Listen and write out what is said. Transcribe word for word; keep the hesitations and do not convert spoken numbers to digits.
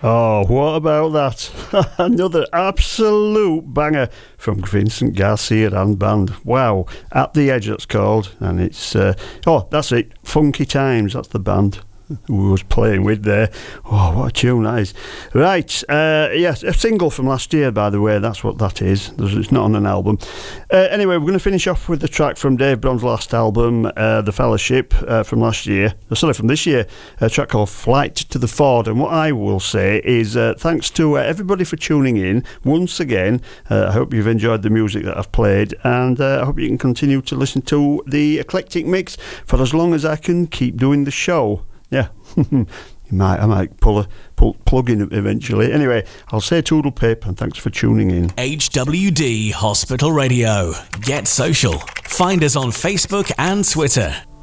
Oh, what about that? Another absolute banger from Vincent Garcia and band. Wow, At the Edge it's called, and it's uh, oh, that's it, Funky Times. That's the band who was playing with there. Oh, what a tune that is. Right, uh, yes, a single from last year, by the way. That's what that is. It's not on an album. Uh, anyway, we're going to finish off with the track from Dave Brown's last album, uh, The Fellowship, uh, from last year. Sorry, from this year. A track called Flight to the Ford. And what I will say is uh, thanks to uh, everybody for tuning in once again. Uh, I hope you've enjoyed the music that I've played, and uh, I hope you can continue to listen to the Eclectic Mix for as long as I can keep doing the show. Yeah, you might, I might pull a pull, plug in eventually. Anyway, I'll say toodle pip and thanks for tuning in. H W D Hospital Radio. Get social. Find us on Facebook and Twitter.